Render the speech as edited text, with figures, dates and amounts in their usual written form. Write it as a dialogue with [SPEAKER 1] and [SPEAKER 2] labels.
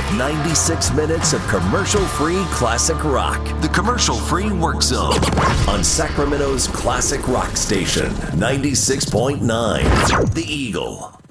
[SPEAKER 1] of 96 minutes of commercial-free classic rock. The Commercial-Free Work Zone on Sacramento's classic rock station, 96.9 The Eagle.